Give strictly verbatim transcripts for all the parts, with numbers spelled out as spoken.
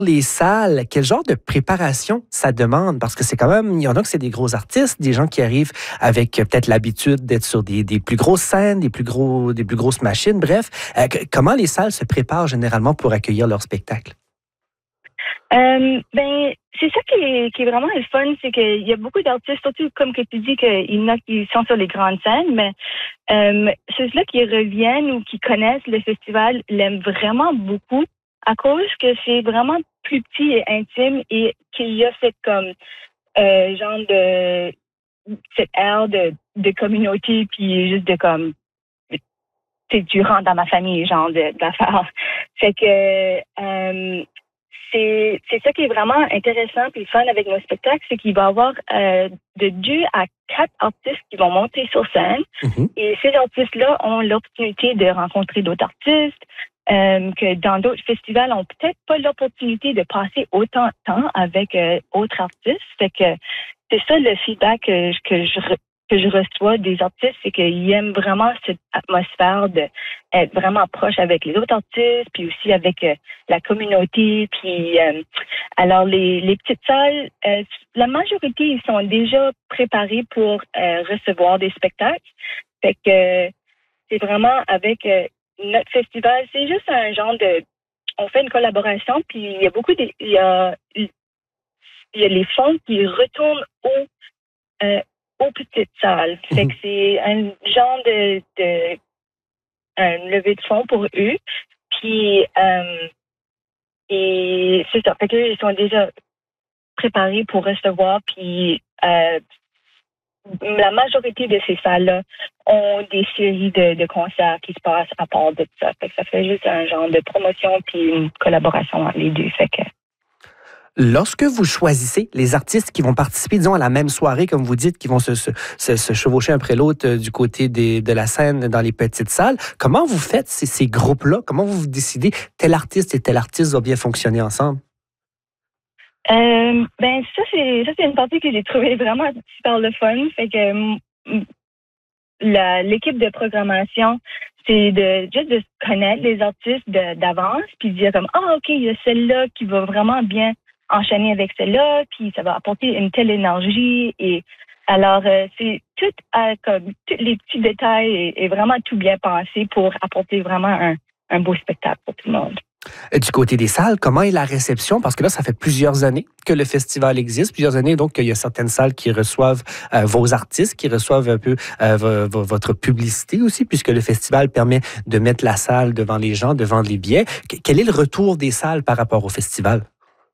Les salles, quel genre de préparation ça demande? Parce que c'est quand même, il y en a que c'est des gros artistes, des gens qui arrivent avec euh, peut-être l'habitude d'être sur des, des plus grosses scènes, des plus gros, des plus grosses machines. Bref, euh, que- comment les salles se préparent généralement pour accueillir leur spectacle? Euh, ben, c'est ça qui est, qui est vraiment le fun, c'est qu'il y a beaucoup d'artistes, surtout comme que tu dis qu'il y en a qui sont sur les grandes scènes, mais euh, ceux-là qui reviennent ou qui connaissent le festival l'aiment vraiment beaucoup à cause que c'est vraiment plus petit et intime et qu'il y a cette comme euh, genre de cette air de, de communauté puis juste de comme tu sais, tu rentres dans ma famille genre de d'affaires. Fait que euh, c'est c'est ça qui est vraiment intéressant puis fun avec nos spectacles, c'est qu'il va y avoir euh, de deux à quatre artistes qui vont monter sur scène. Mhm. Et ces artistes-là ont l'opportunité de rencontrer d'autres artistes euh, que dans d'autres festivals n'ont peut-être pas l'opportunité de passer autant de temps avec euh, autres artistes. Fait que c'est ça le feedback que, je- que je re- que je reçois des artistes, c'est qu'ils aiment vraiment cette atmosphère de être vraiment proche avec les autres artistes, puis aussi avec euh, la communauté. Puis euh, alors les, les petites salles, euh, la majorité ils sont déjà préparés pour euh, recevoir des spectacles. Fait que euh, c'est vraiment avec euh, notre festival, c'est juste un genre de, on fait une collaboration, puis il y a beaucoup de, il y a, il y a les fonds qui retournent aux euh, aux petites salles. Fait que Mhm. c'est un genre de, de un levée de fonds pour eux. Puis euh, et c'est ça. Fait qu'eux, ils sont déjà préparés pour recevoir. Puis euh, la majorité de ces salles-là ont des séries de, de concerts qui se passent à part de ça. Fait que ça fait juste un genre de promotion puis une collaboration entre les deux. Fait que Lorsque vous choisissez les artistes qui vont participer, disons, à la même soirée, comme vous dites, qui vont se, se, se, se chevaucher un après l'autre euh, du côté des, de la scène dans les petites salles, comment vous faites ces, ces groupes-là? Comment vous décidez tel artiste et tel artiste vont bien fonctionner ensemble? euh, ben ça c'est ça c'est une partie que j'ai trouvée vraiment super le fun. Fait que mm, la- l'équipe de programmation, c'est de juste de connaître les artistes de- d'avance, puis dire comme ah ok il y a celle-là qui va vraiment bien enchaîner avec celle-là, puis ça va apporter une telle énergie et alors euh, c'est tout euh, comme tous les petits détails et, et vraiment tout bien pensé pour apporter vraiment un, un beau spectacle pour tout le monde. Euh, Du côté des salles, comment est la réception? Parce que là, ça fait plusieurs années que le festival existe, plusieurs années, donc il y a certaines salles qui reçoivent euh, vos artistes, qui reçoivent un peu euh, vo- vo- votre publicité aussi, puisque le festival permet de mettre la salle devant les gens, de vendre les billets. Que- Quel est le retour des salles par rapport au festival?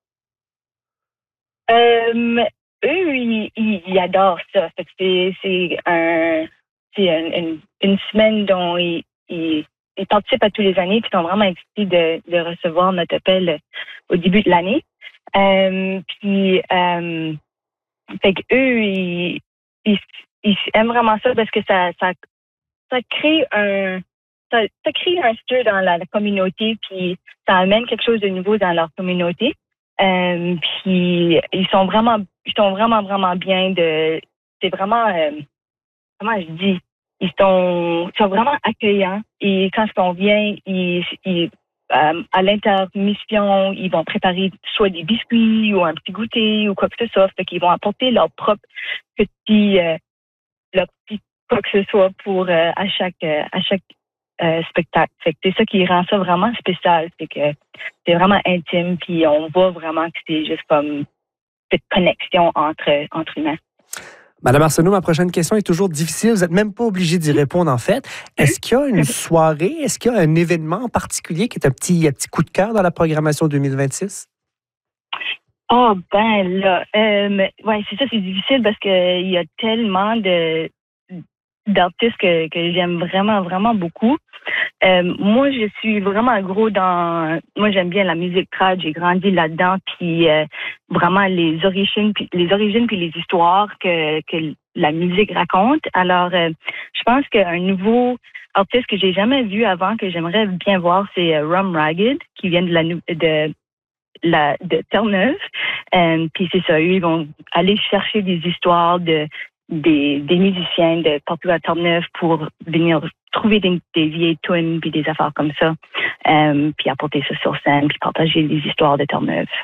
Euh, eux, ils, ils, ils adorent ça. Fait que c'est, c'est un, c'est une, une, une semaine dont ils, ils, ils participent à tous les années puis sont vraiment excités de, de recevoir notre appel au début de l'année. Euh, puis, euh, fait que eux, ils, ils, ils aiment vraiment ça parce que ça, ça, ça crée un, ça, ça crée un stir dans la, la communauté puis ça amène quelque chose de nouveau dans leur communauté. Euh, puis ils sont vraiment, ils sont vraiment, vraiment bien de, c'est vraiment, euh, comment je dis, ils sont, ils sont vraiment accueillants et quand on vient, ils, ils euh, à l'intermission, ils vont préparer soit des biscuits ou un petit goûter ou quoi que ce soit, fait qu'ils vont apporter leur propre petit, euh, leur petit quoi que ce soit pour euh, à chaque, euh, à chaque euh, spectacle. Fait que c'est ça qui rend ça vraiment spécial, c'est que c'est vraiment intime, puis on voit vraiment que c'est juste comme cette connexion entre, entre humains. Madame Arsenault, ma prochaine question est toujours difficile. Vous n'êtes même pas obligé d'y répondre, en fait. Est-ce qu'il y a une soirée, est-ce qu'il y a un événement en particulier qui est un petit, un petit coup de cœur dans la programmation deux mille vingt-six? Oh ben là, euh, ouais, c'est ça, c'est difficile parce que il y a tellement de d'artistes que, que j'aime vraiment, vraiment beaucoup. Euh, moi, je suis vraiment gros dans. Moi, j'aime bien la musique trad. J'ai grandi là-dedans, puis euh, vraiment les origines, puis les origines, puis les histoires que que la musique raconte. Alors, euh, je pense qu'un nouveau artiste que j'ai jamais vu avant, que j'aimerais bien voir, c'est euh, Rum Ragged, qui vient de la nou- de la de Terre-Neuve. Euh, puis c'est ça, eux, ils vont aller chercher des histoires de des, des musiciens de partout à Terre-Neuve pour venir trouver des, des vieilles tunes puis des affaires comme ça, euh, puis apporter ça sur scène puis partager les histoires de Terre-Neuve.